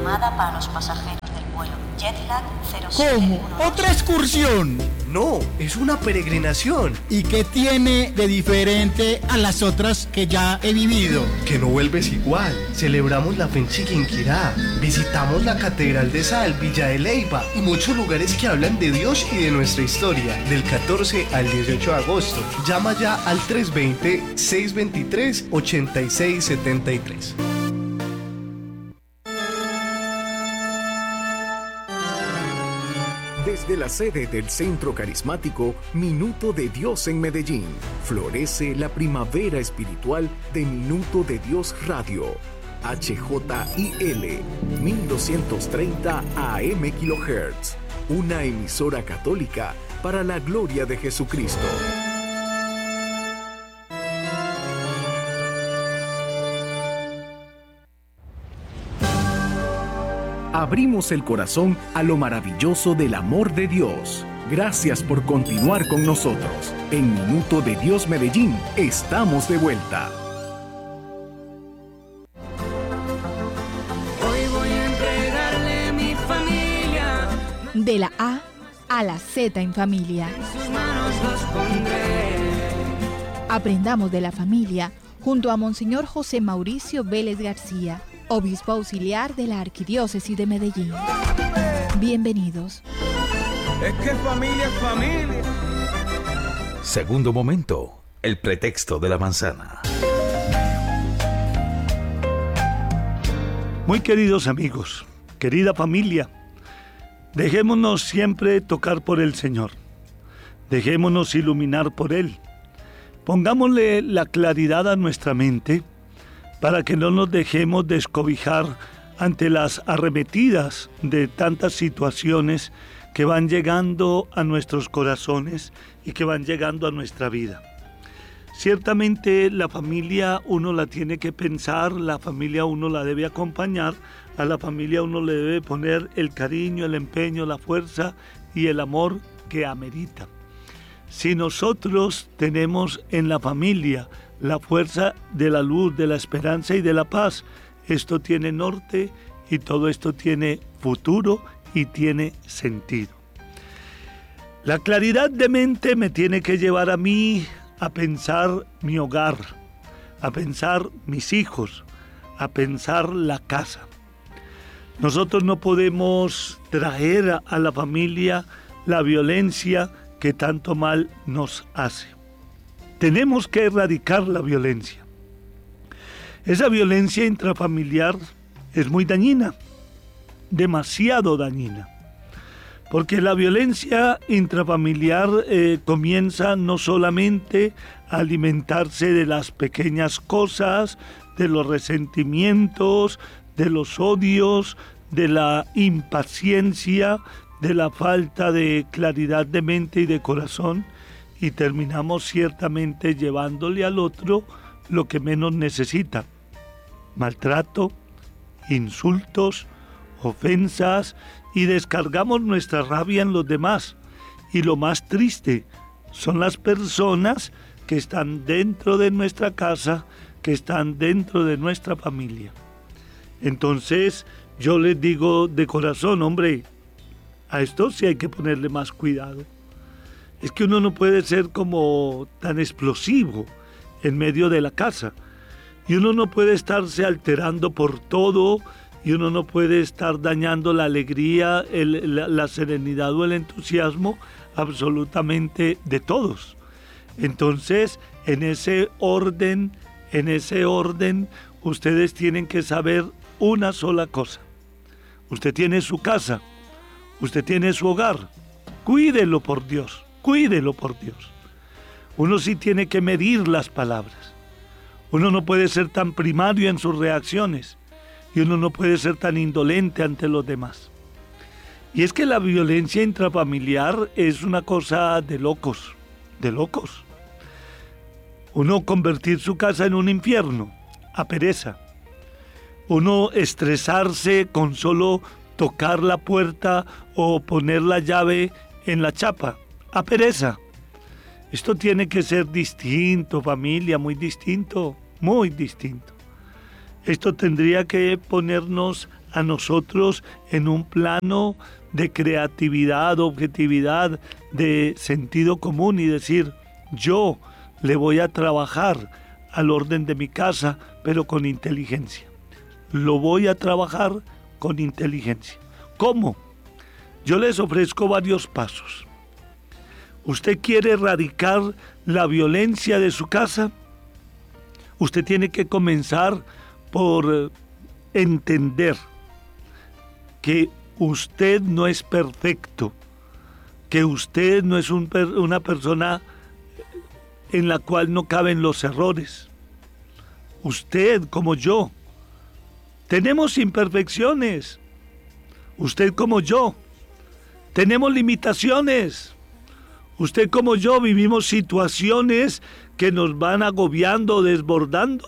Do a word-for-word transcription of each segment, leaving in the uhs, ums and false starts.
llamada para los pasajeros del vuelo Jetlag cero siete uno dos. ¿Cómo? ¿Otra excursión? No, es una peregrinación. ¿Y qué tiene de diferente a las otras que ya he vivido? Que no vuelves igual. Celebramos la fe en Chiquinquirá. Visitamos la Catedral de Sal, Villa de Leyva y muchos lugares que hablan de Dios y de nuestra historia. Del catorce al dieciocho de agosto. Llama ya al tres dos cero, seis dos tres, ocho seis siete tres. Desde la sede del Centro Carismático Minuto de Dios en Medellín, florece la primavera espiritual de Minuto de Dios Radio. H J I L mil doscientos treinta A M kHz, una emisora católica para la gloria de Jesucristo. Abrimos el corazón a lo maravilloso del amor de Dios. Gracias por continuar con nosotros. En Minuto de Dios Medellín, estamos de vuelta. Hoy voy a entregarle mi familia. De la A a la Z en familia. En sus manos los pondré. Aprendamos de la familia junto a Monseñor José Mauricio Vélez García, obispo auxiliar de la Arquidiócesis de Medellín. Bienvenidos. Es que familia es familia. Segundo momento, el pretexto de la manzana. Muy queridos amigos, querida familia, dejémonos siempre tocar por el Señor. Dejémonos iluminar por Él. Pongámosle la claridad a nuestra mente para que no nos dejemos descobijar ante las arremetidas de tantas situaciones que van llegando a nuestros corazones y que van llegando a nuestra vida. Ciertamente la familia uno la tiene que pensar, la familia uno la debe acompañar, a la familia uno le debe poner el cariño, el empeño, la fuerza y el amor que amerita. Si nosotros tenemos en la familia la fuerza de la luz, de la esperanza y de la paz, esto tiene norte y todo esto tiene futuro y tiene sentido. La claridad de mente me tiene que llevar a mí a pensar mi hogar, a pensar mis hijos, a pensar la casa. Nosotros no podemos traer a la familia la violencia que tanto mal nos hace. Tenemos que erradicar la violencia. Esa violencia intrafamiliar es muy dañina, demasiado dañina, porque la violencia intrafamiliar eh, comienza no solamente a alimentarse de las pequeñas cosas, de los resentimientos, de los odios, de la impaciencia, de la falta de claridad de mente y de corazón, y terminamos ciertamente llevándole al otro lo que menos necesita: maltrato, insultos, ofensas, y descargamos nuestra rabia en los demás. Y lo más triste son las personas que están dentro de nuestra casa, que están dentro de nuestra familia. Entonces yo les digo de corazón, hombre, a esto sí hay que ponerle más cuidado. Es que uno no puede ser como tan explosivo en medio de la casa. Y uno no puede estarse alterando por todo, y uno no puede estar dañando la alegría, el, la, la serenidad o el entusiasmo absolutamente de todos. Entonces, en ese orden, en ese orden, ustedes tienen que saber una sola cosa. Usted tiene su casa, usted tiene su hogar, cuídelo por Dios. Cuídelo por Dios. Uno sí tiene que medir las palabras. Uno no puede ser tan primario en sus reacciones y uno no puede ser tan indolente ante los demás. Y es que la violencia intrafamiliar es una cosa de locos, de locos. Uno convertir su casa en un infierno, a pereza. Uno estresarse con solo tocar la puerta o poner la llave en la chapa, a pereza. Esto tiene que ser distinto, familia, muy distinto, muy distinto. Esto tendría que ponernos a nosotros en un plano de creatividad, objetividad, de sentido común y decir, yo le voy a trabajar al orden de mi casa, pero con inteligencia. Lo voy a trabajar con inteligencia. ¿Cómo? Yo les ofrezco varios pasos. ¿Usted quiere erradicar la violencia de su casa? Usted tiene que comenzar por entender que usted no es perfecto, que usted no es un per- una persona en la cual no caben los errores. Usted, como yo, tenemos imperfecciones. Usted, como yo, tenemos limitaciones. Usted, como yo, vivimos situaciones que nos van agobiando, desbordando.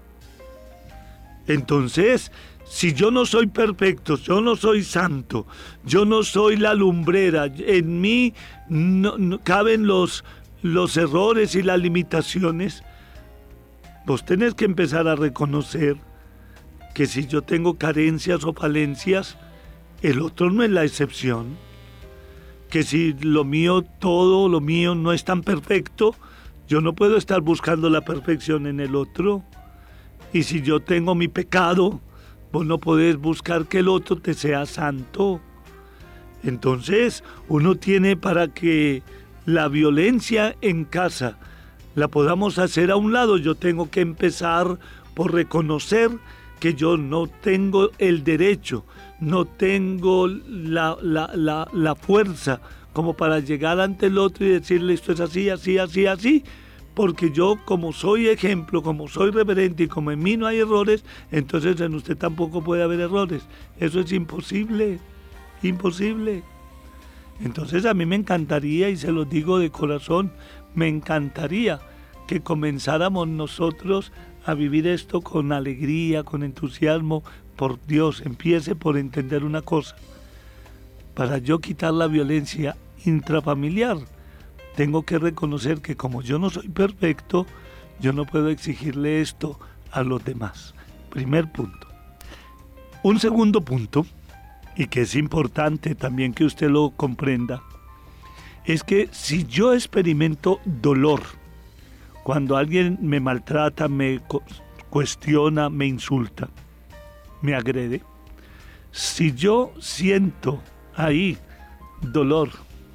Entonces, si yo no soy perfecto, yo no soy santo, yo no soy la lumbrera, en mí no, no caben los, los errores y las limitaciones, vos tenés que empezar a reconocer que si yo tengo carencias o falencias, el otro no es la excepción. Que si lo mío, todo lo mío no es tan perfecto, yo no puedo estar buscando la perfección en el otro. Y si yo tengo mi pecado, vos no podés buscar que el otro te sea santo. Entonces, uno tiene, para que la violencia en casa la podamos hacer a un lado, yo tengo que empezar por reconocer que yo no tengo el derecho, no tengo la, la, la, la fuerza como para llegar ante el otro y decirle esto es así, así, así, así, porque yo, como soy ejemplo, como soy reverente y como en mí no hay errores, entonces en usted tampoco puede haber errores. Eso es imposible, imposible. Entonces a mí me encantaría, y se lo digo de corazón, me encantaría que comenzáramos nosotros a vivir esto con alegría, con entusiasmo. Por Dios, empiece por entender una cosa. Para yo quitar la violencia intrafamiliar, tengo que reconocer que como yo no soy perfecto, yo no puedo exigirle esto a los demás. Primer punto. Un segundo punto, y que es importante también que usted lo comprenda, es que si yo experimento dolor, cuando alguien me maltrata, me cuestiona, me insulta, me agrede, si yo siento ahí dolor,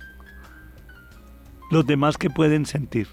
los demás que pueden sentir.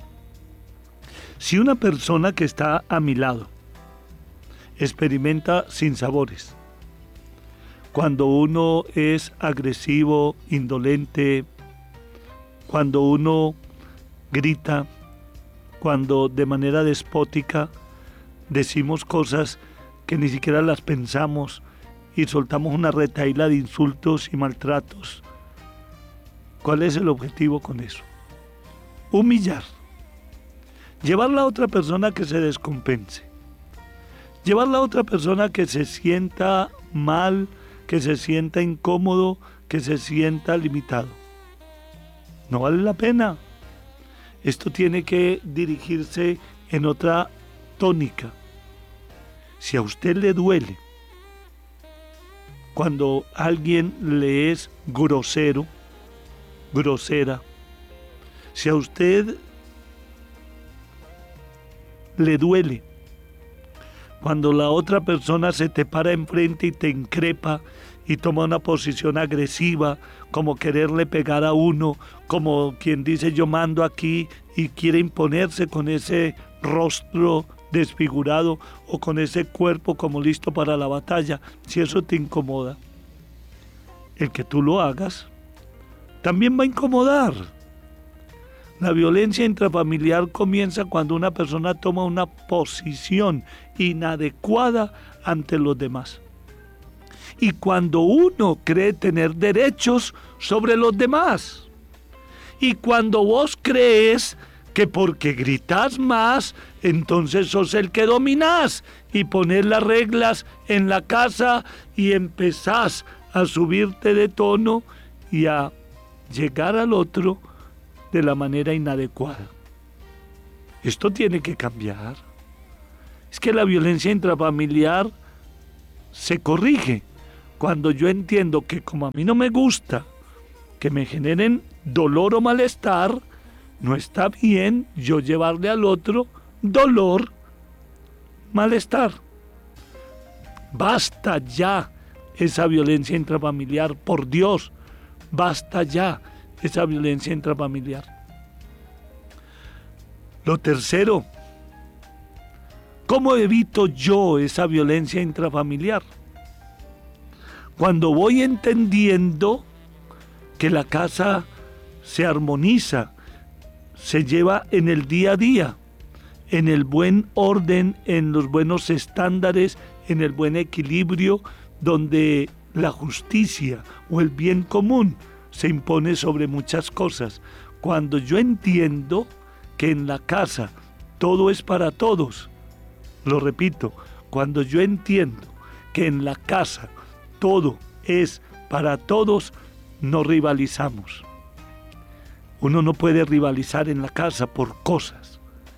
Si una persona que está a mi lado experimenta sinsabores, cuando uno es agresivo, indolente, cuando uno grita, cuando de manera despótica decimos cosas que ni siquiera las pensamos y soltamos una retahíla de insultos y maltratos, ¿cuál es el objetivo con eso? Humillar, llevar a la otra persona a que se descompense, llevar a la otra persona a que se sienta mal, que se sienta incómodo, que se sienta limitado. No vale la pena. Esto tiene que dirigirse en otra tónica. Si a usted le duele cuando alguien le es grosero, grosera, si a usted le duele cuando la otra persona se te para enfrente y te increpa y toma una posición agresiva, como quererle pegar a uno, como quien dice yo mando aquí y quiere imponerse con ese rostro desfigurado o con ese cuerpo como listo para la batalla, si eso te incomoda, el que tú lo hagas también va a incomodar. La violencia intrafamiliar comienza cuando una persona toma una posición inadecuada ante los demás. Y cuando uno cree tener derechos sobre los demás. Y cuando vos crees que porque gritas más, entonces sos el que dominás y pones las reglas en la casa y empezás a subirte de tono y a llegar al otro de la manera inadecuada. Esto tiene que cambiar. Es que la violencia intrafamiliar se corrige cuando yo entiendo que como a mí no me gusta que me generen dolor o malestar, no está bien yo llevarle al otro dolor, malestar. Basta ya esa violencia intrafamiliar, por Dios, basta ya esa violencia intrafamiliar. Lo tercero, ¿cómo evito yo esa violencia intrafamiliar? Cuando voy entendiendo que la casa se armoniza, se lleva en el día a día, en el buen orden, en los buenos estándares, en el buen equilibrio, donde la justicia o el bien común se impone sobre muchas cosas. Cuando yo entiendo que en la casa todo es para todos, lo repito, cuando yo entiendo que en la casa todo es para todos, no rivalizamos. Uno no puede rivalizar en la casa por cosas.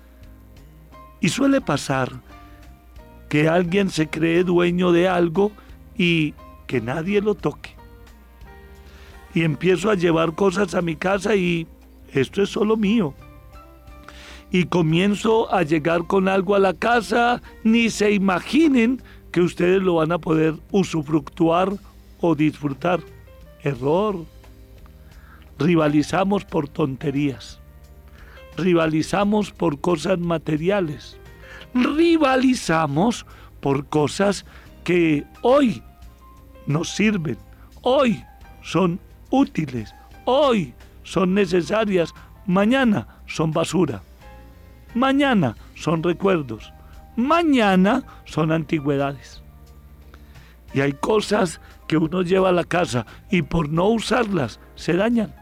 Y suele pasar que alguien se cree dueño de algo y que nadie lo toque. Y empiezo a llevar cosas a mi casa y esto es solo mío. Y comienzo a llegar con algo a la casa, ni se imaginen que ustedes lo van a poder usufructuar o disfrutar. Error. Rivalizamos por tonterías. Rivalizamos por cosas materiales. Rivalizamos por cosas que hoy nos sirven, hoy son útiles, hoy son necesarias, mañana son basura, mañana son recuerdos, mañana son antigüedades. Y hay cosas que uno lleva a la casa y por no usarlas se dañan.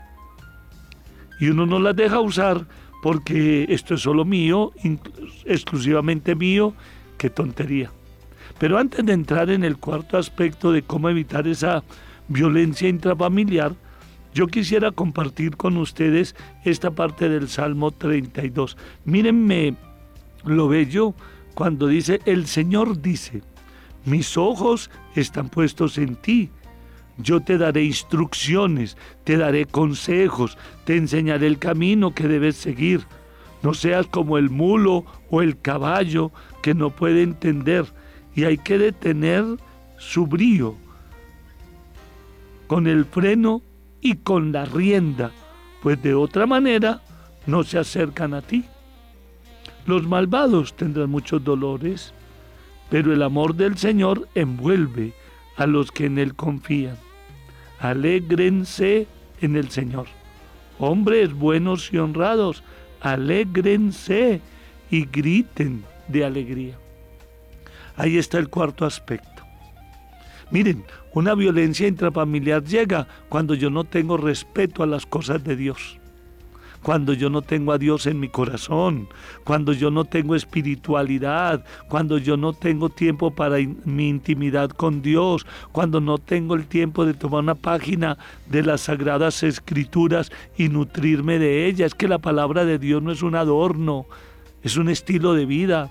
Y uno no las deja usar porque esto es solo mío, exclusivamente mío, qué tontería. Pero antes de entrar en el cuarto aspecto de cómo evitar esa violencia intrafamiliar, yo quisiera compartir con ustedes esta parte del Salmo treinta y dos. Mírenme lo bello cuando dice, el Señor dice, mis ojos están puestos en ti. Yo te daré instrucciones, te daré consejos, te enseñaré el camino que debes seguir. No seas como el mulo o el caballo que no puede entender y hay que detener su brío con el freno y con la rienda, pues de otra manera no se acercan a ti. Los malvados tendrán muchos dolores, pero el amor del Señor envuelve a los que en Él confían. Alégrense en el Señor. Hombres buenos y honrados, alégrense y griten de alegría. Ahí está el cuarto aspecto. Miren, una violencia intrafamiliar llega cuando yo no tengo respeto a las cosas de Dios. Cuando yo no tengo a Dios en mi corazón, cuando yo no tengo espiritualidad, cuando yo no tengo tiempo para in- mi intimidad con Dios, cuando no tengo el tiempo de tomar una página de las Sagradas Escrituras y nutrirme de ella. Es que la palabra de Dios no es un adorno, es un estilo de vida.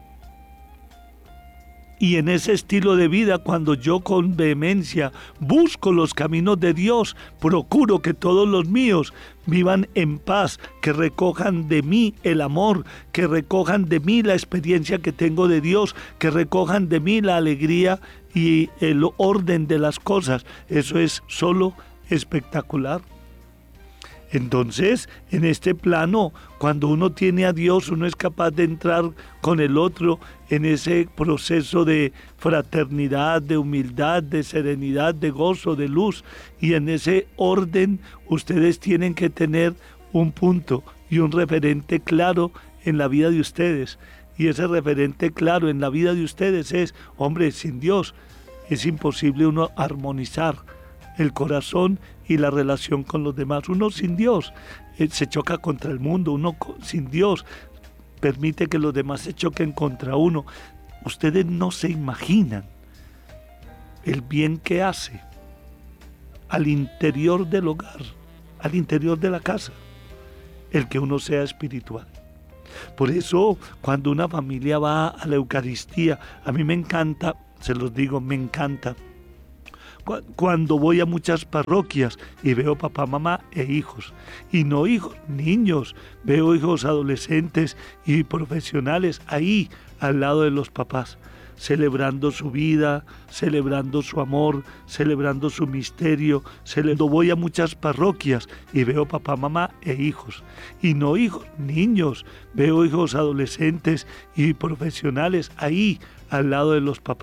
Y en ese estilo de vida, cuando yo con vehemencia busco los caminos de Dios, procuro que todos los míos vivan en paz, que recojan de mí el amor, que recojan de mí la experiencia que tengo de Dios, que recojan de mí la alegría y el orden de las cosas. Eso es solo espectacular. Entonces, en este plano, cuando uno tiene a Dios, uno es capaz de entrar con el otro en ese proceso de fraternidad, de humildad, de serenidad, de gozo, de luz. Y en ese orden, ustedes tienen que tener un punto y un referente claro en la vida de ustedes. Y ese referente claro en la vida de ustedes es, hombre, sin Dios es imposible uno armonizar el corazón y la relación con los demás. Uno sin Dios eh, se choca contra el mundo, uno sin Dios permite que los demás se choquen contra uno. Ustedes no se imaginan el bien que hace al interior del hogar, al interior de la casa, el que uno sea espiritual. Por eso, cuando una familia va a la Eucaristía, a mí me encanta, se los digo, me encanta, Cu- Cuando voy a muchas parroquias y veo papá, mamá e hijos, y no hijos, niños, veo hijos adolescentes y profesionales ahí al lado de los papás, celebrando su vida, celebrando su amor, celebrando su misterio. Cuando voy a muchas parroquias y veo papá, mamá e hijos, y no hijos, niños, veo hijos adolescentes y profesionales ahí al lado de los papás.